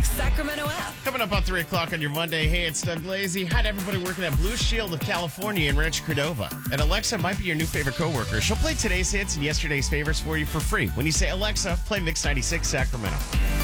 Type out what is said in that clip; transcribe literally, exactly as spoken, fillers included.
ninety-six Sacramento app. Coming up on three o'clock on your Monday. Hey, it's Doug Lazy. Hi to everybody working at Blue Shield of California in Rancho Cordova. And Alexa might be your new favorite coworker. She'll play today's hits and yesterday's favorites for you for free when you say, Alexa, play Mix ninety-six Sacramento.